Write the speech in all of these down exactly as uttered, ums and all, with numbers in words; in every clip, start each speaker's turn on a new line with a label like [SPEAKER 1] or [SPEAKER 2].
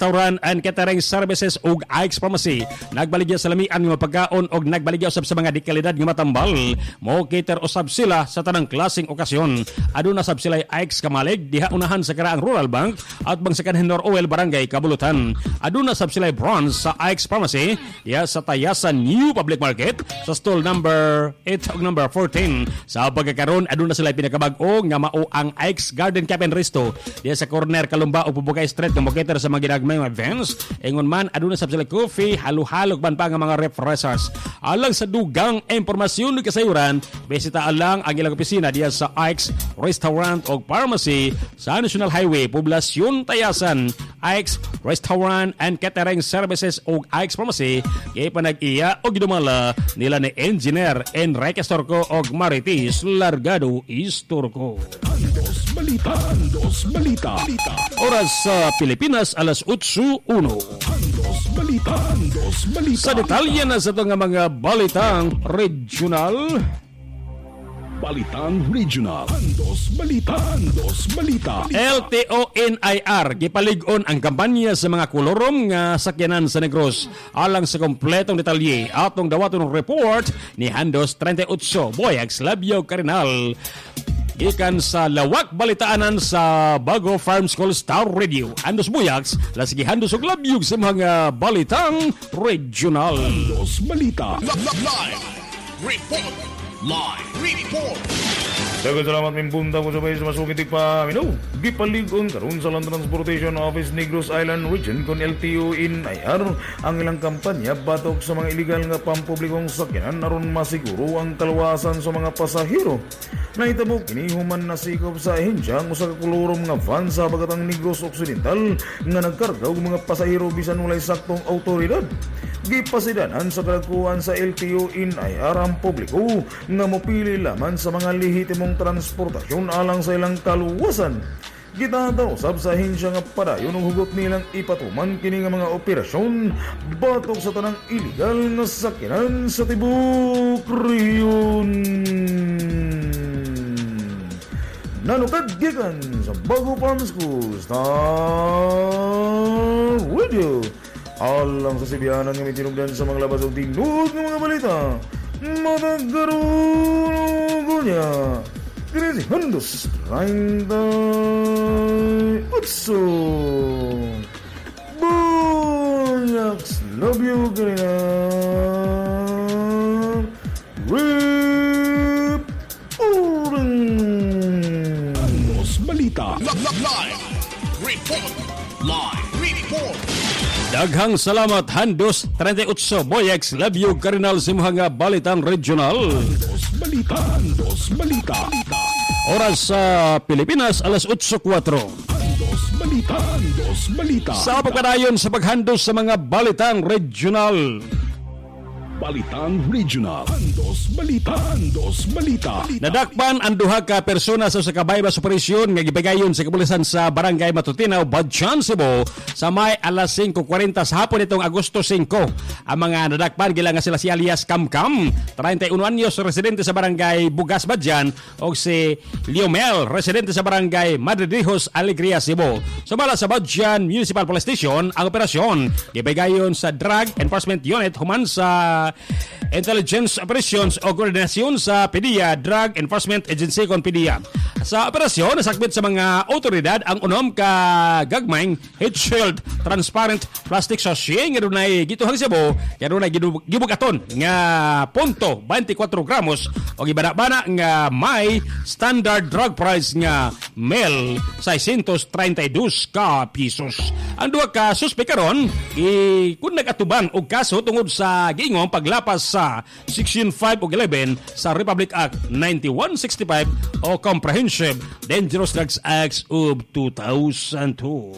[SPEAKER 1] Restaurant and Catering Services ug Ike's Pharmacy. Nagbaligya sa lamian nga pagkaon og nagbaligya usab sa mga dekalidad nga matambal. Mo cater usab sila sa tanang klaseng okasyon. Aduna sab sila Ike's Kamalig diha unahan sa Karaang Rural Bank at bangsakan Henor Oil Barangay Kabulutan. Aduna sab sila Bronze sa Ike's Pharmacy diha sa Tayasan New Public Market sa stall number eight ug number fourteen. Sa pagkakaroon aduna sila pinakabag-o nga mao ang Ike's Garden Cafe and Resto diya sa corner Kalumba ug Pubugay Street nga mokater sa mga ginagmay nga events. Ingon man aduna sab sila coffee, halo-halog man pa nga mga refreshers. Alang sa dugang impormasyon ug kasayuran, bisita alang ang ilang opisina diya sa Ike's Restaurant ug Pharmacy sa National Highway, Poblasyon Tayasan. Ike's Restaurant and Catering Services ug Ike's Pharmacy kay panag-iya og gidumala nila ni Engineer Enrique Storco og Maritis Largado Istorco.
[SPEAKER 2] Andos Balita, Andos Balita.
[SPEAKER 1] Oras sa Pilipinas, alas eight one.
[SPEAKER 2] Andos Balita, Andos Balita.
[SPEAKER 1] Sa detalye na sa ito nga mga balitang regional.
[SPEAKER 2] Balitang Regional. Andos Balita, Andos Balita.
[SPEAKER 1] L T O N I R gipalig-on ang kampanya sa mga kolorom nga sakyanan sa Negros. Alang sa kompletong detalye, atong dawaton report ni Handos thirty-eight Boyags Labyo Karinal. Ikan sa lawak balitaanan sa Bago Farm School Star Radio. Andos Buyags, lasigi Handos og labyog sa mga balitang regional.
[SPEAKER 2] Andos Balita.
[SPEAKER 3] Live report. Live report.
[SPEAKER 4] Dagan salamat mimbunta ko sabay sa masukitik pa Mino. Gipalig-on karon sa Land Transportation Office Negros Island Region kon L T O N I R ang ilang kampanya batok sa mga iligal nga pampublikong sakyanan aron masiguro ang kaluwasan sa mga pasahero. Nahitabo kini human nasikop sa ahensya ang usa ka kolorom nga van sa Bagatang Negros Occidental nga nagkarga og mga pasahero bisan walay saktong awtoridad. Gipasidanan sa kadakuan sa L T O N I R ang publiko nga mopili laman sa mga lehitimong transportasyon alang sa ilang kaluwasan. Gitataw sab sa ahensya nga padayon ang hugot nilang ipatuman kini nga mga operasyon batok sa tanang iligal nga sakyanan sa tibok rehiyon. Nanukad gikan sa Bago Farm School Star Radio. Alang sa sibiyanan nga may tinugdan sa mga labas o tinod ng mga balita. Matagarugo niya. Krisi Handos thirty-eight. Bunyaks love you Karina. Rip Uring.
[SPEAKER 2] Andos Balita.
[SPEAKER 3] Live report. Live report.
[SPEAKER 1] Daghang salamat Handos thirty-eight Boyags Labyo Karinal sa mga balitang regional.
[SPEAKER 2] Andos Balita, Andos Balita.
[SPEAKER 1] Oras sa Pilipinas, alas eight four.
[SPEAKER 2] Andos Balita, Andos Balita.
[SPEAKER 1] Sa pagkadayon sa paghandos sa mga balitang regional.
[SPEAKER 2] Balitang Regional. Andos Balita, Andos Balita.
[SPEAKER 1] Nadakpan ang duha ka persona sa kabaybas operasyon nga gibigayon sa kapulisan sa Barangay Matutinaw, Badjan, Cebu sa may alas five forty sa hapon itong Agosto five. Ang mga nadakpan gila nga sila si alias Kamkam, thirty-one anyos, residente sa Barangay Bugas, Badjan, o si Liomel, residente sa Barangay Madridijos, Alegria, Cebu. Sumala sa Badjan Municipal Police Station ang operasyon gibigayon sa Drug Enforcement Unit human sa Intelligence Operations o Koordinasyon sa P D E A, Drug Enforcement Agency kon P D E A. Sa operasyon, nasakbit sa mga otoridad ang unom ka gagmayng heat shield transparent plastic sachet nga dunay gituhang Cebu kaya dunay gibugaton nga punto twenty-four gramos o gibana-bana nga may standard drug price nga mil six hundred thirty-two ka pisos. Ang duha ka suspek karon kun nagatubang og kaso tungod sa giingong paglapas sa Section five o eleven sa Republic Act ninety-one sixty-five o Comprehensive Dangerous Drugs Act of two thousand two.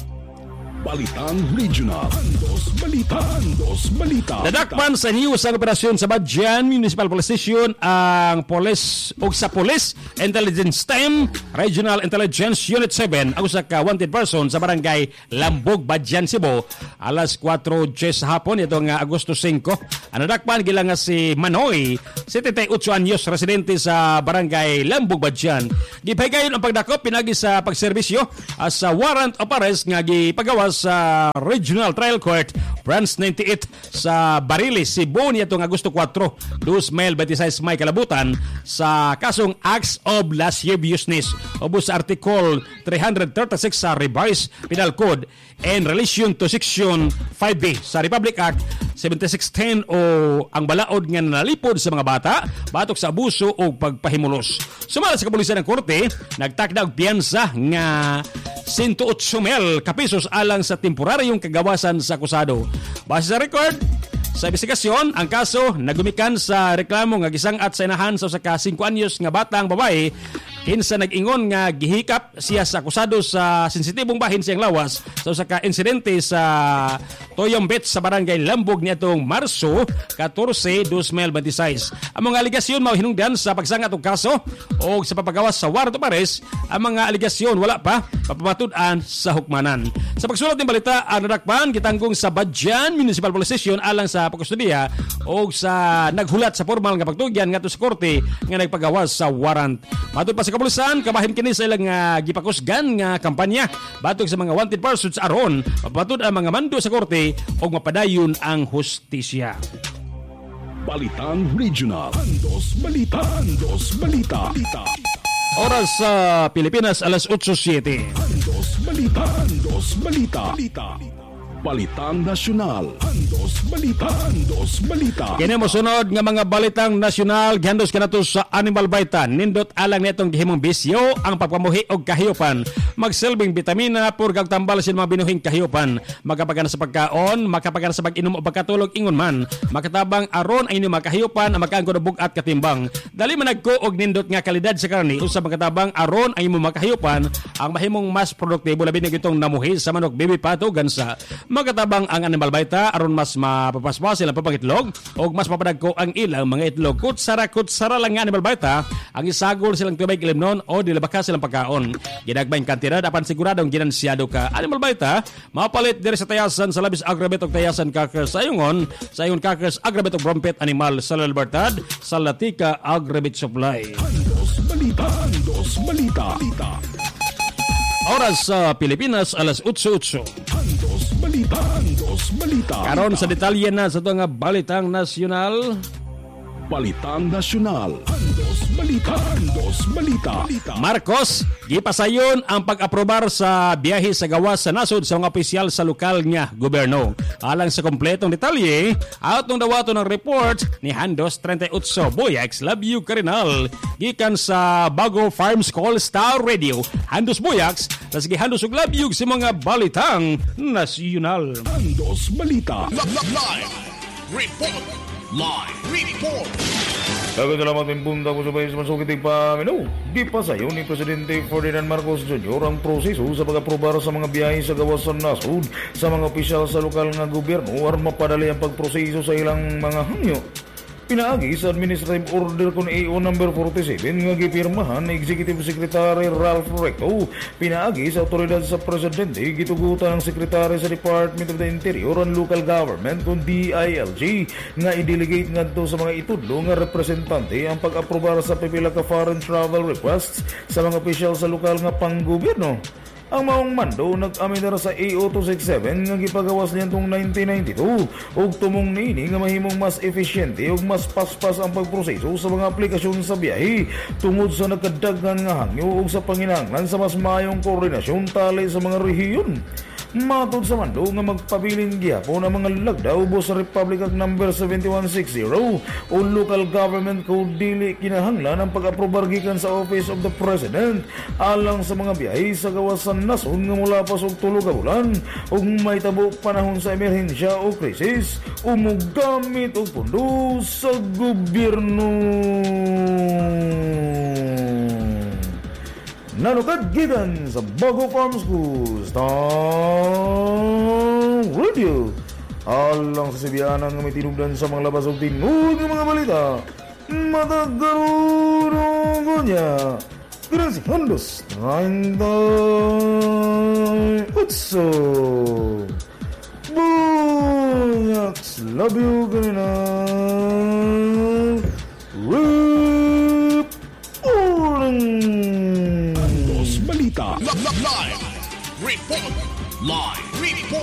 [SPEAKER 2] Balitang Regional. Andos Balita, Andos Balita.
[SPEAKER 1] Nadakpan sa news ang operasyon sa Badjan Municipal Police Station ang police o sa Police Intelligence Team Regional Intelligence Unit seven ang usa ka wanted person sa Barangay Lambog, Badjan, Cebu alas four sa hapon itong Agosto five. Ang nadakpan gila nga si Manoy, seventy-eight anyos, residente sa Barangay Lambog, Badjan. Gipahigayon ang pagdakop pinagi sa pagserbisyo as sa warrant of arrest nga gipagawas sa Regional Trial Court Branch ninety-eight sa Bariles, Cebu nitong Agosto four, twenty twenty-six may kalabutan sa kasong acts of lasciviousness ubos sa Article three thirty-six sa Revised Penal Code in relation to Section five B sa Republic Act seventy-six ten o ang balaod nga nalipod sa mga bata batok sa abuso o pagpahimulos. Sumala sa kapulisan ng korte, nagtakda og piyansa nga one hundred eight mil kapisos alang sa temporaryong kagawasan sa akusado. Base sa record sa investigasyon, ang kaso nagumikan sa reklamo nga gisangat sa inahan sa usa ka five anyos nga batang babae kinsa nag-ingon nga gihikap siya sa akusado sa sensitibong bahin siyang lawas sa usa ka insidente sa Toyong Beach sa barangay Lambog niadtong Marso fourteen, twenty twenty-six. Ang mga aligasyon mao hinungdan sa pagsangat og kaso o sa papagawas sa warrant of arrest. Ang mga aligasyon wala pa papamatud-an sa hukmanan. Sa pagsulat ng balita, ang nadakpan gitanggong sa Badyan Municipal Police Station alang sa pagkustudiya o sa naghulat sa formal nga pagtugyan ngadto sa korte nga nagpagawas sa warrant. Matud pa sa kapulisan, kabahin kini sa ilang nga gipakusgan nga kampanya batok sa mga wanted persons aron mapatud ang mga mando sa korte o mapadayon ang hustisya.
[SPEAKER 2] Balitang Regional. Andos Balita. Andos Balita.
[SPEAKER 1] Oras sa Pilipinas, alas eight oh seven.
[SPEAKER 2] Andos Balita. Andos Balita. Balitang Nasyonal. Andos Balita. Andos Balita.
[SPEAKER 1] Kini mo sunod nga mga balitang nasyonal gihandos kanato sa Animal Vita. Nindot alang nitong gihimong bisyo ang pagpamuhi og kahiyopan. Magsilbing bitamina purgag tambal sa mga binuhing kahiyopan. Makapagana sa pagkaon, makapagana sa pag-inom o pagkatulog ingon man. Makatabang aron ay inyong makahiyopan ang makaangkon og bugat katimbang. Dali man nagko og nindot nga kalidad sa karne usa makatabang aron ay inyong makahiyopan ang mahimong mas produktibo labi na gitong namuhi sa manok, bibi, pato, gansa. Magatabang ang Animal Vita aron mas mapapaspas silang papangitlog o mas mapadagko ang ilang mga itlog. Kutsara-kutsara lang nga Animal Vita ang isagol silang tubig ilimnon o dilabaka silang pagkaon. Ginagmayng kantidad apan siguradong ginansyado ka. Animal Vita mapalit diri sa tayasan sa labis agrabet og tayasan kakers sa ayungon sa ayon kakers agrabet og brompet animal sa Libertad sa Latika Agrabet Supply.
[SPEAKER 2] Andos Balita. Andos Balita.
[SPEAKER 1] Oras sa Pilipinas, alas eight oh eight.
[SPEAKER 2] Andos Balita. Andos Balita.
[SPEAKER 1] Karon sa detalye na sa ito nga balitang nasyonal.
[SPEAKER 2] Balitang Nasyonal. Andos Balita. Andos Balita.
[SPEAKER 1] Marcos, gipasayon ang pag-aprobar sa biyahe sa gawas sa nasod sa mga opisyal sa lokal nga gobyerno. Alang sa kompletong detalye, atong dawato ng report ni Handos thirty-eight Boyax Labio Carinal gikan sa Bago Farms Call Star Radio. Handos Boyax, tas gihandos og labio sa mga balitang nasyonal.
[SPEAKER 2] Andos Balita.
[SPEAKER 3] Live report. Live report.
[SPEAKER 4] Nagkasalamat ng punta ko sa bayan sa masukitig pa minu. Di pa sayo ni Presidente Ferdinand Marcos Junior ang proseso sa pag-aprobar sa mga biyahe sa gawas sa nasod sa mga opisyal sa lokal nga gobyerno aron mapadali ang pagproseso sa ilang mga hangyo. Pinaagi sa Administrative Order kun A O number forty-seven nga gipirmahan ni Executive Secretary Ralph Recto. Pinaagi sa otoridad sa Presidente gitugutan ang Secretary sa Department of the Interior and Local Government kun D I L G nga i-delegate ngadto sa mga itudlo nga representante ang pag-aprobar sa pipila ka foreign travel requests sa mga opisyal sa lokal nga panggobyerno. Ang maong mando nag-aminar sa A O two sixty-seven nga gipagawas niyantong nineteen ninety-two ug tumong niini nga mahimong mas efficiente ug mas paspas ang pagproseso sa mga aplikasyon sa biyahe tungod sa nagkadaghan nga hangyo ug sa panginahanglan sa mas maayong koordinasyon tali sa mga rehiyon. Matod sa mando nga magpabiling gihapon ang mga lagda ubos sa Republic Act number seventy-one sixty o Local Government Code dili kinahanglan ang pag-aprobar gikan sa Office of the President alang sa mga biyahe sa gawas sa nasod nga mula pa sa tulo ka bulan ug may tabo panahon sa emerhensya o krisis o mogamit og pondo sa gobyerno. Nanukad gitan sa Bago Farm School Star Radio alang sa sibiyanan nga may tinugdan sa mga labas o tinud ng mga balita matagaruno niya Gracias Handos thirty-eight Boyax Labio Carinal Reporting
[SPEAKER 2] Balita.
[SPEAKER 3] Live report. Live report.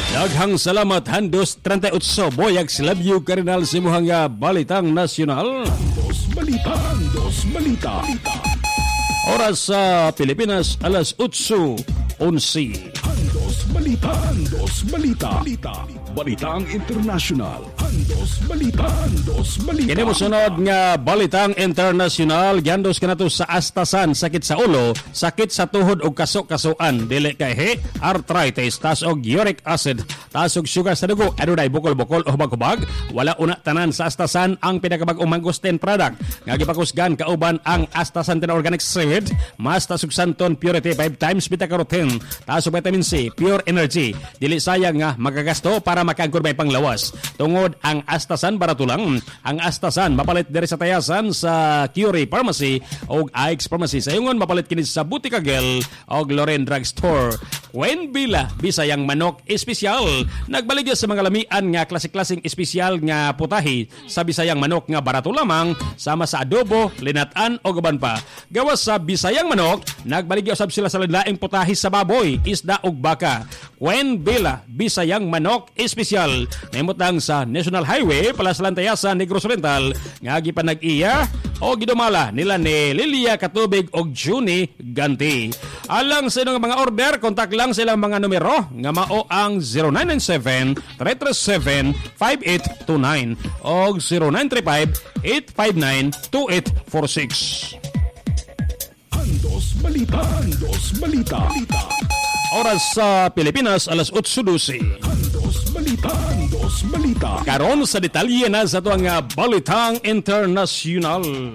[SPEAKER 1] Daghang salamat Handos thirty-eight Boyag Silabyo Karinal simuhang nga Balitang Nasyonal.
[SPEAKER 2] Dos Balita. Dos Balita.
[SPEAKER 1] Oras sa Pilipinas alas eight eleven.
[SPEAKER 2] Dos Balita. Dos Balita. Balitang International. Dos Balita. Dos Balita.
[SPEAKER 1] Kini mo sunod nga Balitang International. Gandos ka na to sa astasan, sakit sa ulo, sakit sa tuhod o kaso-kasuan, dili kay he, arthritis, tas og uric acid, tas og sugar sa dugo, adunay bukol-bukol o hubag-hubag. Wala una tanan sa astasan ang pinakabag-ong mangustin product. Nga gipakusgan kauban ang astasan tin organic seaweed, mas tasog santon purity five times beta-carotene, tas og vitamin C, pure energy. Dili sayang nga magagasto para makaangkor may panglawas. Tungod ang astasan barato lang. Ang astasan mapalit diri sa tayasan sa Curie Pharmacy o I X Pharmacy. Sa ingon mapalit kini sa Butika Gel o Loren Drug Store. Wen bila Bisayang manok espesyal. Nagbaligya sa mga lamian nga klase-klaseng espesyal nga putahi sa Bisayang manok nga barato lamang sama sa adobo, linatan o gaban pa. Gawas sa Bisayang manok, nagbaligya usab sila sa laing putahi sa baboy, isda ug baka. Wen bila Bisayang manok espesyal. Naimutang sa National Highway Palaslan Tayasan Negros Oriental nga gipanag-iya o gidumala nila ni Lilia Katubig og Juni Ganti. Alang sa inyong mga order, kontak lang sa ilang mga numero nga mao ang zero nine nine seven, three three seven, five eight two nine o zero nine three five, eight five nine, two eight four six.
[SPEAKER 2] Dos Balita. Dos Balita.
[SPEAKER 1] Oras sa Pilipinas alas eight twelve.
[SPEAKER 2] Dos Balita. Dos Balita.
[SPEAKER 1] Karon sa detalye na sa tuwang nga Balitang Internasyonal.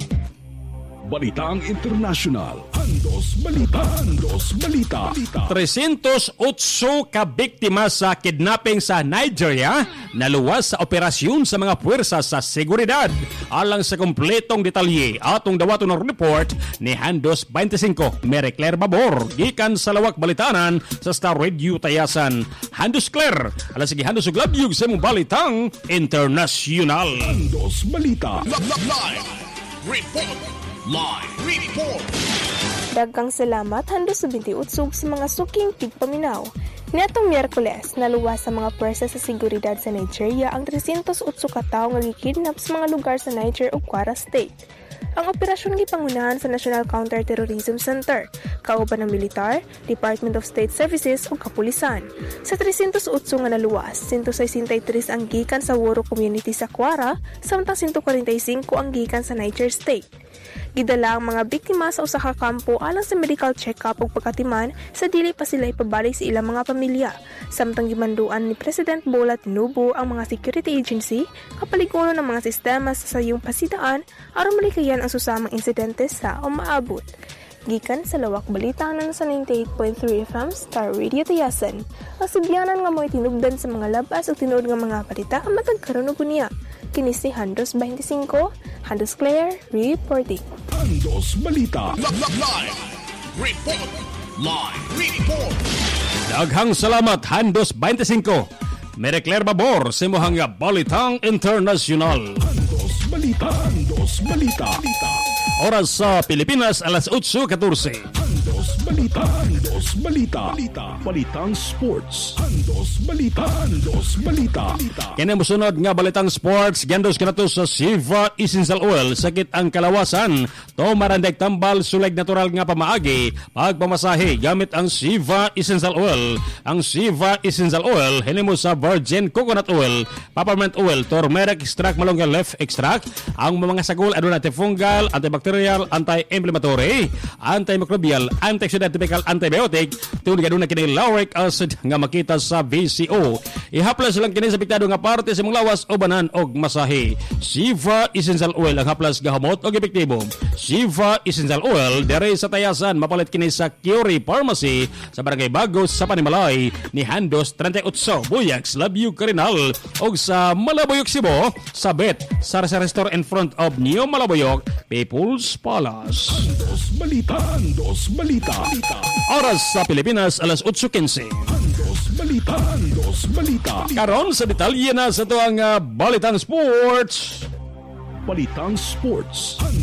[SPEAKER 2] Balitang International. Dos Balita. Dos Balita.
[SPEAKER 1] three oh eight ka biktima sa kidnapping sa Nigeria naluwas sa operasyon sa mga puwersa sa seguridad. Alang sa kompletong detalye atong dawaton ng report ni Handos twenty-five Mary Claire Babor gikan sa Lawak Balitanan sa Star Radio Tayasan. Handos Claire, alas sige Handos ug labyog sa mong Balitang Internasyonal.
[SPEAKER 2] Dos Balita.
[SPEAKER 3] Live report. Live report.
[SPEAKER 5] Daghang salamat Handos sa twenty-eight sa mga suking tigpaminaw. Niatong Miyerkules, naluwas sa mga pwersa sa seguridad sa Nigeria ang three oh eight ka tawo nga gikidnap sa mga lugar sa Niger ug Kwara State. Ang operasyon gipangunahan sa National Counter-Terrorism Center, kauban ng militar, Department of State Services ug kapulisan. Sa three oh eight nga naluwas, one sixty-three ang gikan sa Woro Community sa Kwara, samtang one forty-five ang gikan sa Niger State. Gidala ang mga biktima sa usa ka kampo alang sa medical check-up ug pagkatiman sa dili pa sila ipabalik sa ilang mga pamilya. Samtang gimanduan ni President Bola Tinubu ang mga security agency kapaliguron ng mga sistema sa sayong pasitaan aron malikayan ang susamang insidente sa umaabot. Gikan sa Lawak Balitanan sa ninety-eight point three F M Star Radio Tayasan, ang subyanan nga mo itinugdan sa mga labas o tinuod nga mga balita ang matag karon ug unya. Kini si Handos twenty-five, Handos Claire reporting.
[SPEAKER 2] Handos Balita.
[SPEAKER 3] Live report. Live report.
[SPEAKER 1] Daghang salamat Handos twenty-five Mary Claire Babor sa imong Balitang Internasyonal.
[SPEAKER 2] Dos Balita. Dos Balita.
[SPEAKER 1] Oras sa Pilipinas alas eight fourteen.
[SPEAKER 2] Dos Balita. Dos Balita. Balitang Sports. Dos Balita. Dos Balita.
[SPEAKER 1] Kini mosunod nga Balitang Sports, gandos kanato sa Siva Essential Oil, sakit ang kalawasan, to marandag tambal sulag natural nga pamaagi, pagpamasahe gamit ang Siva Essential Oil. Ang Siva Essential Oil hinimo sa virgin coconut oil, peppermint oil, turmeric extract malunggay leaf extract. Ang mga sagol aduna antifungal, antibacterial, anti-inflammatory, antimicrobial, antioxidant, typical antibiotic, tungod gaduna kini lauric acid nga makita sa V C O. Ihaplas lang kini sa piktado nga parte sa mong lawas o banan og masahe. Siva Essential Oil ang haplas gahamot og epektibo. Siva Essential Oil dere sa Tayasan, mapalit kini sa Curie Pharmacy sa Barangay Bagos sa Panimalay ni Handos thirty-eight Buyag Labyo Karinal og sa Malaboyok Cebu sa Bet sa restaurant in front of Neo Malaboyok People's Palace.
[SPEAKER 2] Dos Balita. Dos Balita.
[SPEAKER 1] Oras sa Pilipinas alas eight fifteen.
[SPEAKER 2] Dos Balita. Dos Balita.
[SPEAKER 1] Karon sa detalye na sa tuwang uh, Balitang Sports.
[SPEAKER 2] Balitang Sports.